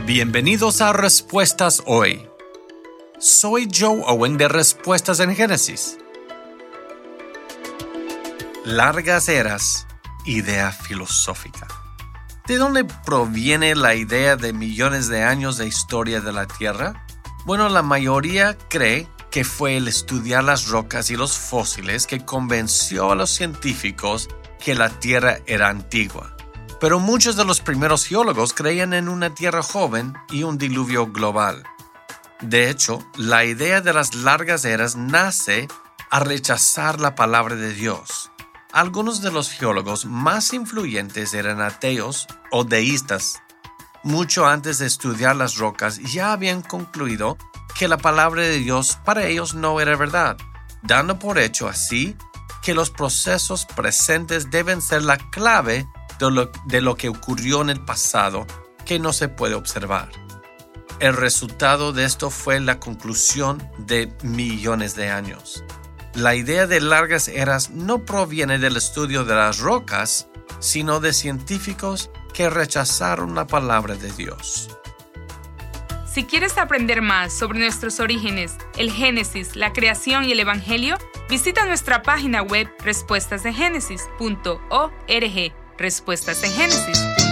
Bienvenidos a Respuestas Hoy. Soy Joe Owen de Respuestas en Génesis. Largas eras, idea filosófica. ¿De dónde proviene la idea de millones de años de historia de la Tierra? Bueno, la mayoría cree que fue el estudiar las rocas y los fósiles que convenció a los científicos que la Tierra era antigua. Pero muchos de los primeros geólogos creían en una Tierra joven y un diluvio global. De hecho, la idea de las largas eras nace a rechazar la palabra de Dios. Algunos de los geólogos más influyentes eran ateos o deístas. Mucho antes de estudiar las rocas ya habían concluido que la palabra de Dios para ellos no era verdad, dando por hecho así que los procesos presentes deben ser la clave de lo que ocurrió en el pasado que no se puede observar. El resultado de esto fue la conclusión de millones de años. La idea de largas eras no proviene del estudio de las rocas, sino de científicos que rechazaron la palabra de Dios. Si quieres aprender más sobre nuestros orígenes, el Génesis, la creación y el Evangelio, visita nuestra página web respuestasengénesis.org. Respuestas en Génesis.